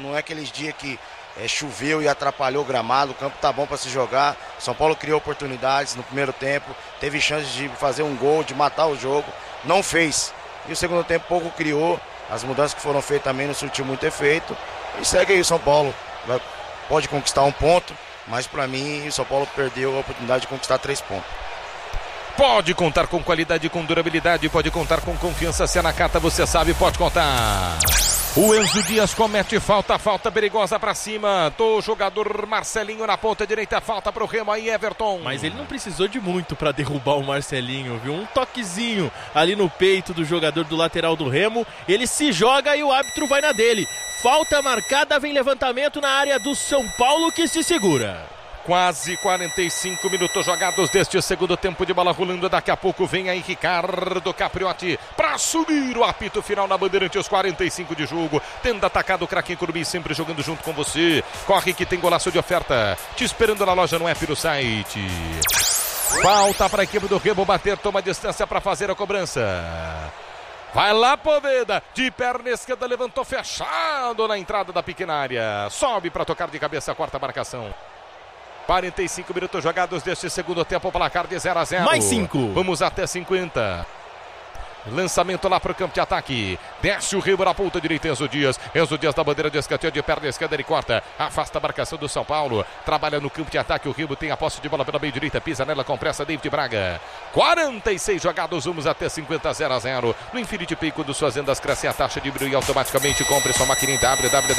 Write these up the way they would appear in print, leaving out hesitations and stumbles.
não é aqueles dias que choveu e atrapalhou o gramado, o campo tá bom para se jogar. São Paulo criou oportunidades no primeiro tempo, teve chance de fazer um gol, de matar o jogo, não fez. E o segundo tempo pouco criou, as mudanças que foram feitas também não surtiu muito efeito. E segue aí o São Paulo, pode conquistar um ponto, mas para mim o São Paulo perdeu a oportunidade de conquistar 3 pontos. Pode contar com qualidade, com durabilidade, pode contar com confiança. Se é na Nakata, você sabe, pode contar. O Enzo Dias comete falta perigosa pra cima do jogador Marcelinho na ponta direita, falta pro Remo aí, Everton. Mas ele não precisou de muito pra derrubar o Marcelinho, viu? Um toquezinho ali no peito do jogador do lateral do Remo, ele se joga e o árbitro vai na dele. Falta marcada, vem levantamento na área do São Paulo que se segura. Quase 45 minutos jogados deste segundo tempo de bola rolando. Daqui a pouco vem aí Ricardo Capriotti para assumir o apito final na Bandeirantes. 45 de jogo. Tenta atacar do craquinho Curumim, sempre jogando junto com você. Corre que tem golaço de oferta. Te esperando na loja, no app, no site. Falta para a equipe do Remo bater. Toma distância para fazer a cobrança. Vai lá, Poveda, de perna esquerda, levantou fechado na entrada da pequena área. Sobe para tocar de cabeça a quarta marcação. 45 minutos jogados deste segundo tempo, placar de 0-0. Mais 5. Vamos até 50. Lançamento lá para o campo de ataque. Desce o Remo na ponta direita, Enzo Dias. Enzo Dias da bandeira de escanteio de perna esquerda, ele corta. Afasta a marcação do São Paulo. Trabalha no campo de ataque, o Remo tem a posse de bola pela meia direita. Pisa nela com pressa, David Braga. 46 jogados, vamos até 50, 0-0. No Infinity Pay, quando suas vendas crescem, a taxa diminui automaticamente. Compre sua máquina em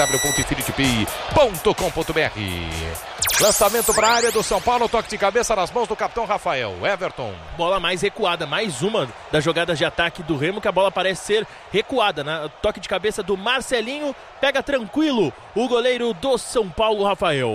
www.infinitypay.com.br. Lançamento para a área do São Paulo, toque de cabeça nas mãos do capitão Rafael. Everton. Bola mais recuada, mais uma das jogadas de ataque do Remo, que a bola parece ser recuada, né? Toque de cabeça do Marcelinho, pega tranquilo o goleiro do São Paulo, Rafael.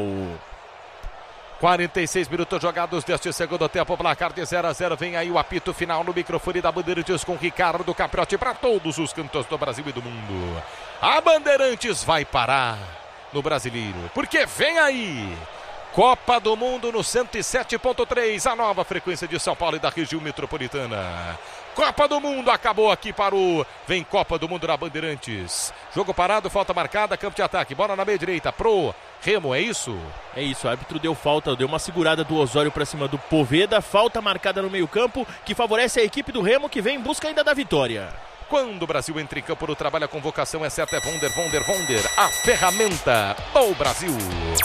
46 minutos jogados deste segundo tempo, placar de 0-0. Vem aí o apito final no microfone da Bandeirantes com Ricardo Capriotti para todos os cantos do Brasil e do mundo. A Bandeirantes vai parar no Brasileiro, porque vem aí Copa do Mundo no 107.3, a nova frequência de São Paulo e da região metropolitana. Copa do Mundo, acabou aqui, parou. Vem Copa do Mundo na Bandeirantes. Jogo parado, falta marcada, campo de ataque. Bola na meia direita, pro Remo, é isso? É isso, o árbitro deu falta, deu uma segurada do Osório para cima do Poveda. Falta marcada no meio campo, que favorece a equipe do Remo, que vem em busca ainda da vitória. Quando o Brasil entra em campo no trabalho, a convocação é certa, é Vonder, a ferramenta do Brasil.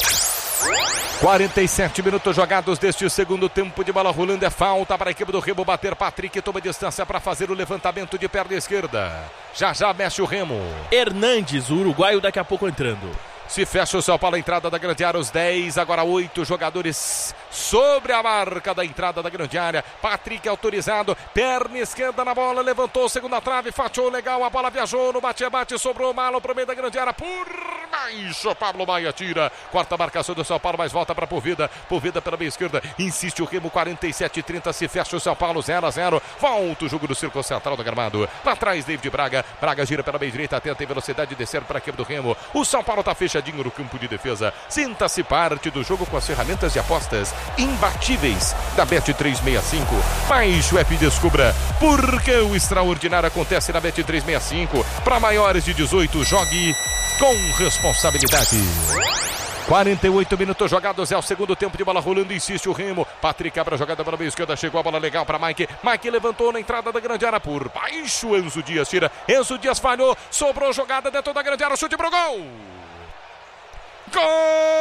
47 minutos jogados deste segundo tempo de bola rolando, é falta para a equipe do Remo bater. Patrick toma distância para fazer o levantamento de perna esquerda. Já mexe o Remo. Hernandes, o uruguaio, daqui a pouco entrando. Se fecha o São Paulo, a entrada da grande área, os 10, agora 8 jogadores sobre a marca da entrada da grande área. Patrick autorizado, perna esquerda na bola, levantou, segunda trave, fatiou legal, a bola viajou no bate-bate, sobrou malo pro meio da grande área, por baixo, Pablo Maia tira, quarta marcação do São Paulo, mas volta para Poveda pela meia esquerda, insiste o Remo, 47-30, se fecha o São Paulo, 0-0, volta o jogo do círculo central do gramado, lá atrás David Braga gira pela meia direita, tenta em velocidade descer para a equipe do Remo, o São Paulo tá fechadinho no campo de defesa. Sinta-se parte do jogo com as ferramentas de apostas imbatíveis da Bet365. Baixe o app e descubra porque o extraordinário acontece na Bet365. Para maiores de 18, jogue com responsabilidade. 48 minutos jogados, é o segundo tempo de bola rolando, insiste o Remo. Patrick abre a jogada pela meia esquerda, chegou a bola legal para Mike. Mike levantou na entrada da grande área por baixo. Enzo Dias tira. Enzo Dias falhou, sobrou jogada dentro da grande área, chute pro gol.